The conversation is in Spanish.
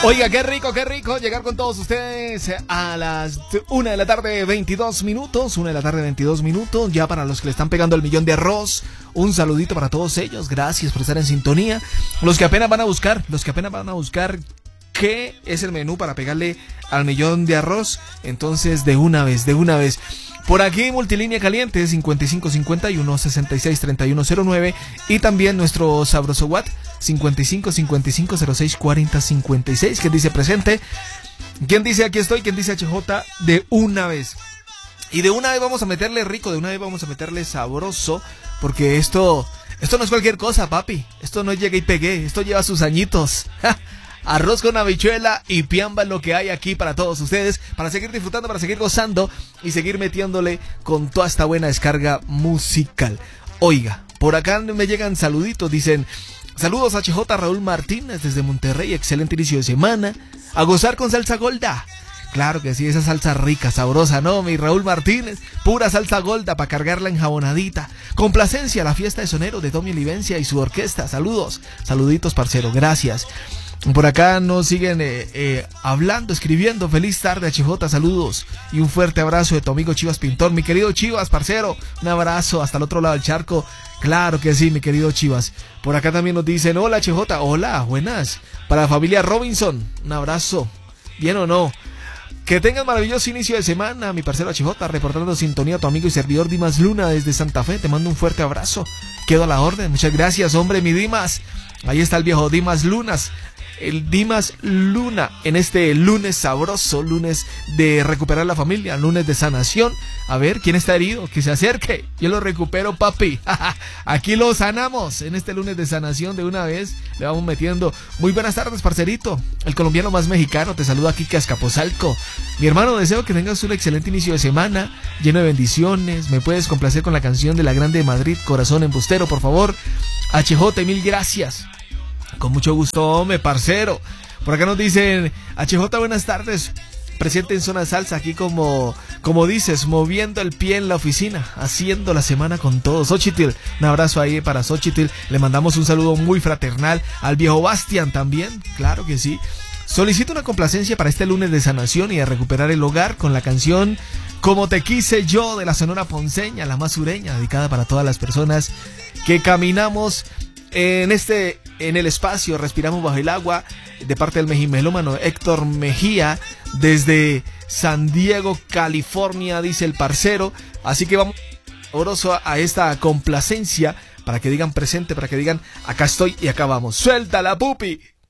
Oiga, qué rico llegar con todos ustedes a las 1 de la tarde, 22 minutos. 1 de la tarde, 22 minutos. Ya para los que le están pegando el millón de arroz, un saludito para todos ellos. Gracias por estar en sintonía. Los que apenas van a buscar qué es el menú para pegarle al millón de arroz. Entonces, de una vez. Por aquí, Multilínea Caliente, 5551-663109. Y también nuestro sabroso WhatsApp, 5555064056. ¿Quién dice presente? ¿Quién dice aquí estoy? ¿Quién dice HJ? De una vez. Y de una vez vamos a meterle rico, de una vez vamos a meterle sabroso. Porque esto no es cualquier cosa, papi. Esto no es llegué y pegué. Esto lleva sus añitos. Arroz con habichuela y piamba es lo que hay aquí para todos ustedes, para seguir disfrutando, para seguir gozando y seguir metiéndole con toda esta buena descarga musical. Oiga, por acá me llegan saluditos, dicen: saludos a HJ Raúl Martínez desde Monterrey, excelente inicio de semana, a gozar con salsa golda. Claro que sí, esa salsa rica, sabrosa, ¿no? Mi Raúl Martínez, pura salsa golda para cargarla enjabonadita. Complacencia, la fiesta de sonero de Tommy Olivencia y su orquesta. Saludos, saluditos, parcero, gracias. Por acá nos siguen hablando, escribiendo. Feliz tarde, HJ, saludos y un fuerte abrazo de tu amigo Chivas Pintor. Mi querido Chivas, parcero, un abrazo hasta el otro lado del charco. Claro que sí, mi querido Chivas. Por acá también nos dicen: hola, HJ, hola, buenas. Para la familia Robinson, un abrazo. ¿Bien o no? Que tengan maravilloso inicio de semana, mi parcero HJ, reportando sintonía a tu amigo y servidor Dimas Luna desde Santa Fe. Te mando un fuerte abrazo. Quedo a la orden. Muchas gracias, hombre, mi Dimas. Ahí está el viejo Dimas Lunas. El Dimas Luna en este lunes sabroso, lunes de recuperar la familia, lunes de sanación. A ver, ¿quién está herido? Que se acerque, yo lo recupero, papi. Aquí lo sanamos en este lunes de sanación. De una vez le vamos metiendo. Muy buenas tardes, parcerito, el colombiano más mexicano, te saluda aquí, Azcapotzalco. Mi hermano, deseo que tengas un excelente inicio de semana, lleno de bendiciones. Me puedes complacer con la canción de La Grande de Madrid, Corazón Embustero, por favor. HJ, mil gracias. Con mucho gusto, hombre, parcero. Por acá nos dicen: HJ, buenas tardes. Presente en Zona Salsa, aquí como dices, moviendo el pie en la oficina, haciendo la semana con todos. Xochitl, un abrazo ahí para Xochitl. Le mandamos un saludo muy fraternal al viejo Bastian también, claro que sí. Solicito una complacencia para este lunes de sanación y de recuperar el hogar con la canción Como te quise yo, de la Sonora Ponceña, la más sureña, dedicada para todas las personas que caminamos en el espacio, respiramos bajo el agua, de parte del mejimelómano Héctor Mejía, desde San Diego, California, dice el parcero. Así que vamos sabroso a esta complacencia, para que digan presente, para que digan acá estoy y acá vamos. ¡Suéltala, pupi!